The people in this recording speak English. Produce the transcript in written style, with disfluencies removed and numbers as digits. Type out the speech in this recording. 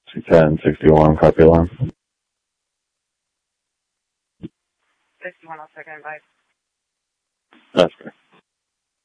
210, 61, copy alarm. 61, I'll check in, bye. That's great.